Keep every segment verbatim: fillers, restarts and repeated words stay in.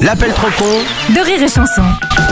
L'appel trop con de Rire et Chanson.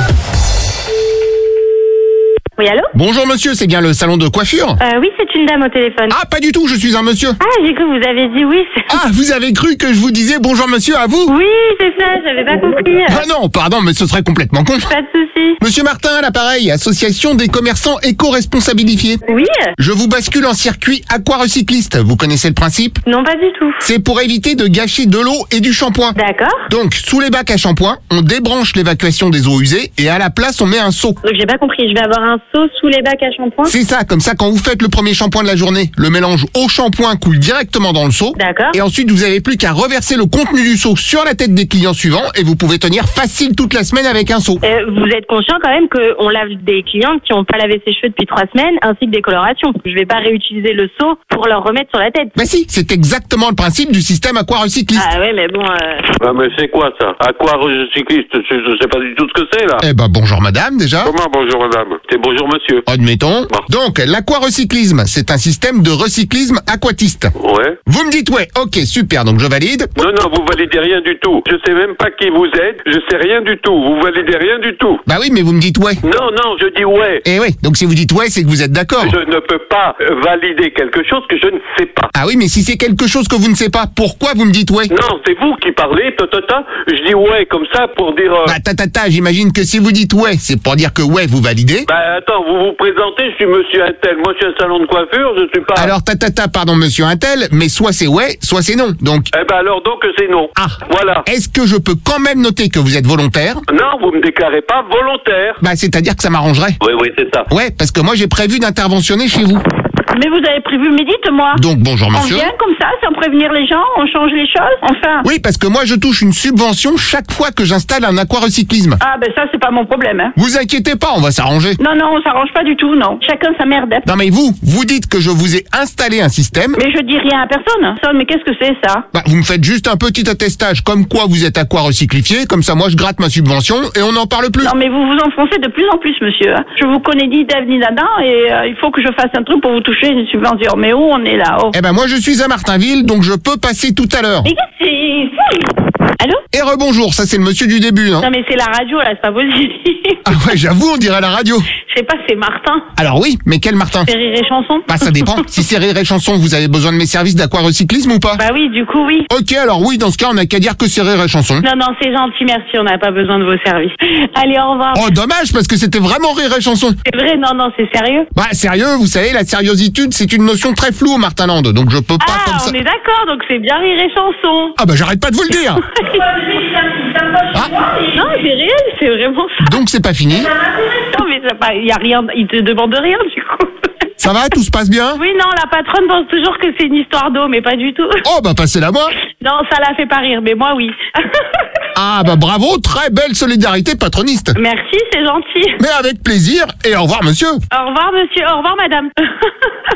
Oui, allô? Bonjour monsieur, c'est bien le salon de coiffure? euh, Oui, c'est une dame au téléphone. Ah, pas du tout, je suis un monsieur. Ah, j'ai cru que vous avez dit oui. c'est- Ah, vous avez cru que je vous disais bonjour monsieur à vous? Oui, c'est ça, j'avais pas compris. Ah non, pardon, mais ce serait complètement con. Pas de souci. Monsieur Martin, à l'appareil, association des commerçants éco-responsabilifiés. Oui? Je vous bascule en circuit aquarecycliste, vous connaissez le principe? Non, pas du tout. C'est pour éviter de gâcher de l'eau et du shampoing. D'accord. Donc, sous les bacs à shampoing, on débranche l'évacuation des eaux usées et à la place, on met un seau. Donc j'ai pas compris, je vais avoir un seau sous les bacs à shampoing? C'est ça, comme ça, quand vous faites le premier shampoing de la journée, le mélange eau shampoing coule directement dans le seau. D'accord. Et ensuite, vous avez plus qu'à reverser le contenu du seau sur la tête des clients suivants et vous pouvez tenir facile toute la semaine avec un seau. Euh, vous êtes conscient quand même qu'on lave des clients qui ont pas lavé ses cheveux depuis trois semaines, ainsi que des colorations. Je vais pas réutiliser le seau pour leur remettre sur la tête. Bah si, c'est exactement le principe du système aquarecycliste. Ah ouais, mais bon... Euh... Ah mais c'est quoi ça? Aquarecycliste, je, je sais pas du tout ce que c'est là. Eh ben bonjour madame déjà. Comment bonjour madame? C'est bonjour monsieur. Admettons. Donc l'aquarecyclisme, c'est un système de recyclisme aquatiste. Ouais. Vous me dites ouais, ok super, donc je valide. Non, non, vous validez rien du tout. Je sais même pas qui vous êtes, je sais rien du tout. Vous validez rien du tout. Bah oui, mais vous me dites ouais. Non, non, je dis ouais. Eh oui, donc si vous dites ouais, c'est que vous êtes d'accord. Je ne peux pas euh, valider quelque chose que je ne sais pas. Ah oui, mais si c'est quelque chose que vous ne savez pas, pourquoi vous me dites ouais? Non, c'est vous qui parlez, ta, ta, ta. Je dis ouais comme ça pour dire... Euh... Bah ta ta ta, j'imagine que si vous dites ouais, c'est pour dire que ouais, vous validez. Bah attends, vous vous présentez, je suis monsieur Intel. Moi, je suis un salon de coiffure, je suis pas... Alors ta ta ta, pardon monsieur Intel, mais soit c'est ouais, soit c'est non. Donc, Eh ben alors donc c'est non. ah, Voilà. est-ce que je peux quand même noter que vous êtes volontaire? Non, vous me déclarez pas volontaire. Bah c'est-à-dire que ça m'arrangerait. Oui, oui, c'est ça. Ouais, parce que moi j'ai prévu d'interventionner chez vous. Mais vous avez prévu, mais dites-moi. Donc bonjour On monsieur. vient comme ça, sans prévenir les gens, on change les choses, enfin... Oui, parce que moi je touche une subvention chaque fois que j'installe un aquarecyclisme. Ah ben ça, c'est pas mon problème, hein. Vous inquiétez pas, on va s'arranger. Non, non, on s'arrange pas du tout, non. Chacun sa merde. Non mais vous, vous dites que je vous ai installé un système. Mais je dis rien à personne. Ça, mais qu'est-ce que c'est, ça? Bah, vous me faites juste un petit attestage comme quoi vous êtes aquarecyclifié, comme ça moi je gratte ma subvention et on n'en parle plus. Non, mais vous vous enfoncez de plus en plus, monsieur. Je vous connais ni d'Ève ni d'Adam et euh, il faut que je fasse un truc pour vous toucher une subvention. Mais où on est là, oh? Eh ben moi je suis à Martinville, donc je peux passer tout à l'heure. Mais qu'est-ce que c'est? Allô? Et rebonjour, ça c'est le monsieur du début, hein. Non, mais c'est la radio, là, c'est pas possible. Ah ouais, j'avoue, on dirait la radio. Je sais pas, c'est Martin. Alors oui, mais quel Martin? C'est Rire et Chanson? Bah ça dépend. Si c'est Rire et Chanson, vous avez besoin de mes services d'aquarecyclisme ou pas? Bah oui, du coup, oui. Ok, alors oui, dans ce cas, on n'a qu'à dire que c'est Rire et Chanson. Non, non, c'est gentil, merci, on n'a pas besoin de vos services. Allez, au revoir. Oh, dommage, parce que c'était vraiment Rire et Chanson. C'est vrai, non, non, c'est sérieux. Bah sérieux, vous savez, la sériositude, c'est une notion très floue au Martinland, donc je peux pas Ah, comme ça... on est d'accord, donc c'est bien Rire et Chanson. Ah bah j'arrête pas de vous le dire. Non, c'est réel, c'est vraiment ça. Donc c'est pas fini. Non, mais il y a rien, il te demande rien, du coup. Ça va, tout se passe bien? Oui, non, la patronne pense toujours que c'est une histoire d'eau, mais pas du tout. Oh bah passez-la moi. Non, ça la fait pas rire, mais moi, oui. Ah bah bravo, très belle solidarité patroniste. Merci, c'est gentil. Mais avec plaisir, et au revoir monsieur. Au revoir, monsieur. Au revoir, madame.